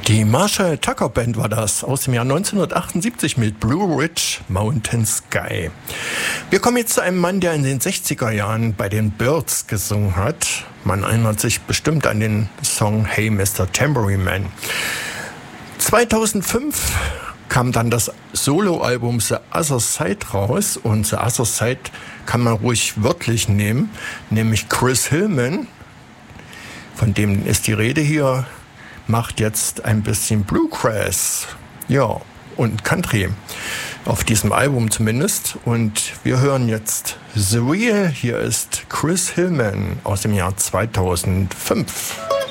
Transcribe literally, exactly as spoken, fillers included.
Die Marshall Tucker Band war das, aus dem Jahr neunzehnhundertachtundsiebzig mit Blue Ridge Mountain Sky. Wir kommen jetzt zu einem Mann, der in den sechziger Jahren bei den Byrds gesungen hat. Man erinnert sich bestimmt an den Song Hey Mister Tambourine Man. zweitausendfünf kam dann das Soloalbum The Other Side raus, und The Other Side kann man ruhig wörtlich nehmen, nämlich Chris Hillman, von dem ist die Rede hier, macht jetzt ein bisschen Bluegrass, ja, und Country, auf diesem Album zumindest. Und wir hören jetzt The Real. Hier ist Chris Hillman aus dem Jahr zweitausendfünf.